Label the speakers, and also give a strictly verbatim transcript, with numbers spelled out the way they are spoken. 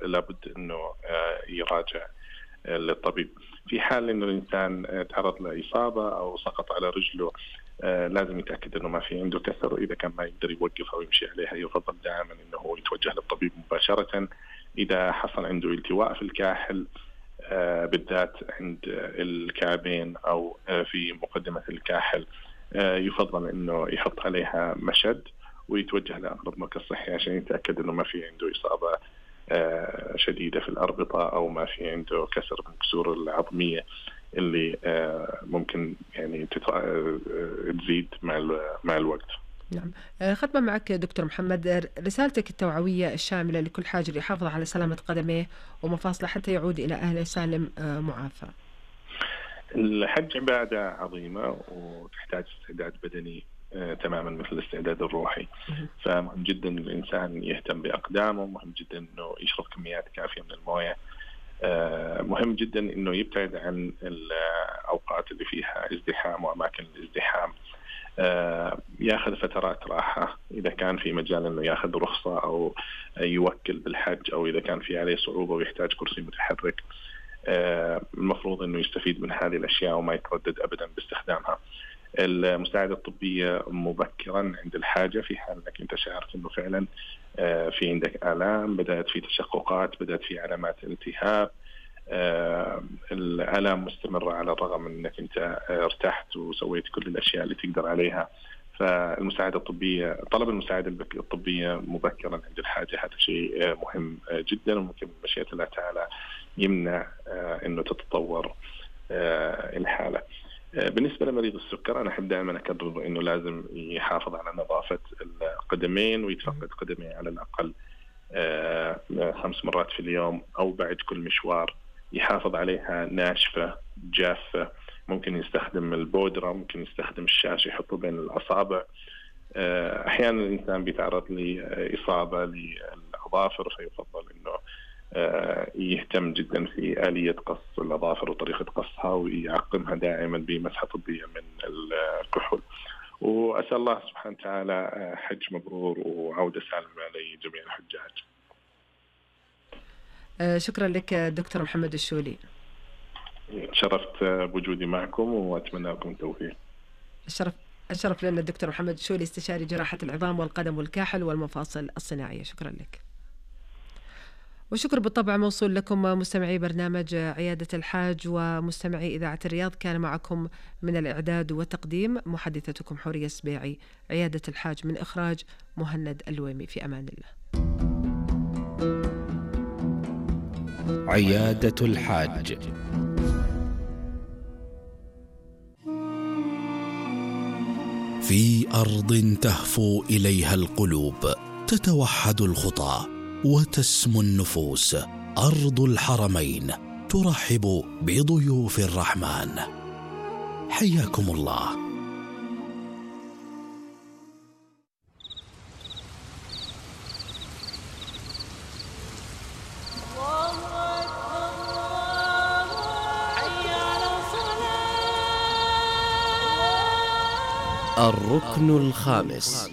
Speaker 1: لابد أنه يراجع للطبيب. في حال أنه الإنسان تعرض لإصابة أو سقط على رجله لازم يتأكد أنه ما في عنده كسر، إذا كان ما يقدر يوقف أو يمشي عليها يفضل دائما أنه يتوجه للطبيب مباشرة. إذا حصل عنده التواء في الكاحل بالذات عند الكعبين أو في مقدمة الكاحل يفضل أنه يحط عليها مشد ويتوجه لأقرب مركز صحي عشان يتأكد أنه ما في عنده إصابة شديدة في الأربطة أو ما في عنده كسر من الكسور العظمية اللي ممكن يعني تزيد مع مع الوقت.
Speaker 2: نعم. ختمة معك دكتور محمد، رسالتك التوعوية الشاملة لكل حاجة يحافظ على سلامة قدميه ومفاصله حتى يعود إلى أهله سالم معافى.
Speaker 1: الحج عبادة عظيمة وتحتاج استعداد بدني تماما مثل الاستعداد الروحي، فمهم جدا الإنسان يهتم بأقدامه، مهم جدا إنه يشرب كميات كافية من الموية، مهم جدا إنه يبتعد عن الأوقات اللي فيها ازدحام وأماكن الازدحام، ياخذ فترات راحة إذا كان في مجال إنه ياخذ رخصة أو يوكل بالحج، أو إذا كان في عليه صعوبة ويحتاج كرسي متحرك المفروض إنه يستفيد من هذه الأشياء وما يتردد أبدا باستخدامها. المساعدة الطبية مبكرا عند الحاجة، في حال أنك أنت شعرت أنه فعلا في عندك آلام، بدأت في تشققات، بدأت في علامات التهاب، الآلام مستمرة على الرغم من أنك أنت ارتحت وسويت كل الأشياء اللي تقدر عليها، فالمساعدة الطبية، طلب المساعدة الطبية مبكرا عند الحاجة هذا شيء مهم جدا، وممكن بمشيئة الله تعالى يمنع أنه تتطور الحالة. بالنسبة لمريض السكر أنا أحب دائما أكرر أنه لازم يحافظ على نظافة القدمين ويتفقد قدميه على الأقل خمس مرات في اليوم أو بعد كل مشوار، يحافظ عليها ناشفة جافة، ممكن يستخدم البودرة، ممكن يستخدم الشاش يحطه بين الأصابع. أحيانا الإنسان بيتعرض لإصابة للأظافر فيفضل أنه يهتم جدا في آلية قص الأظافر وطريقة قصها ويعقمها دائما بمسحة طبية من الكحول. وأسأل الله سبحانه وتعالى حج مبرور وعودة سالمة لجميع الحجاج.
Speaker 2: شكرا لك دكتور محمد الشولي.
Speaker 1: شرفت بوجودي معكم وأتمنى لكم التوفيق.
Speaker 2: الشرف الشرف لنا الدكتور محمد الشولي، استشاري جراحة العظام والقدم والكاحل والمفاصل الصناعية. شكرا لك. وشكر بالطبع موصول لكم مستمعي برنامج عيادة الحاج ومستمعي إذاعة الرياض. كان معكم من الإعداد والتقديم محدثتكم حورية السبيعي. عيادة الحاج من إخراج مهند الويمي. في أمان الله.
Speaker 3: عيادة الحاج. في أرض تهفو إليها القلوب، تتوحد الخطى وتسمو النفوس، أرض الحرمين ترحب بضيوف الرحمن. حياكم الله. الركن الخامس.